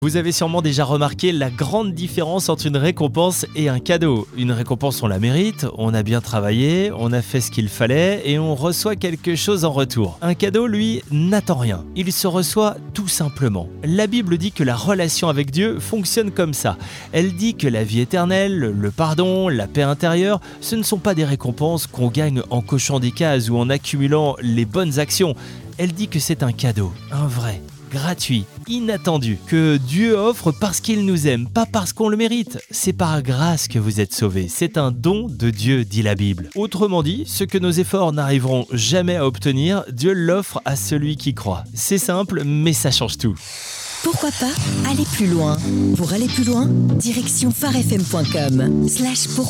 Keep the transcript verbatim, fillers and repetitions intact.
Vous avez sûrement déjà remarqué la grande différence entre une récompense et un cadeau. Une récompense, on la mérite, on a bien travaillé, on a fait ce qu'il fallait et on reçoit quelque chose en retour. Un cadeau, lui, n'attend rien. Il se reçoit tout simplement. La Bible dit que la relation avec Dieu fonctionne comme ça. Elle dit que la vie éternelle, le pardon, la paix intérieure, ce ne sont pas des récompenses qu'on gagne en cochant des cases ou en accumulant les bonnes actions. Elle dit que c'est un cadeau, un vrai, gratuit, inattendu, que Dieu offre parce qu'il nous aime, pas parce qu'on le mérite. C'est par grâce que vous êtes sauvés. C'est un don de Dieu, dit la Bible. Autrement dit, ce que nos efforts n'arriveront jamais à obtenir, Dieu l'offre à celui qui croit. C'est simple, mais ça change tout. Pourquoi pas aller plus loin? Pour aller plus loin, direction phare f m point com slash pourquoi